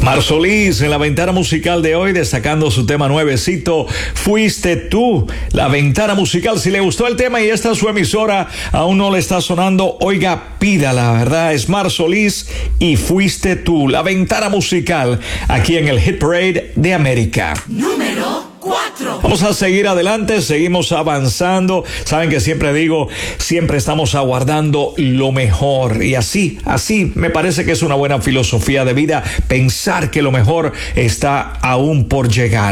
Mar Solís en la ventana musical de hoy, destacando su tema nuevecito, Fuiste Tú. La ventana musical, si le gustó el tema y esta es su emisora, aún no le está sonando, oiga, pídala, ¿verdad? Es Mar Solís y Fuiste Tú. La ventana musical, aquí en el Hit Parade de América. Número 4. Vamos a seguir adelante, seguimos avanzando. Saben que siempre digo, siempre estamos aguardando lo mejor. Y así me parece que es una buena filosofía de vida, pensar que lo mejor está aún por llegar.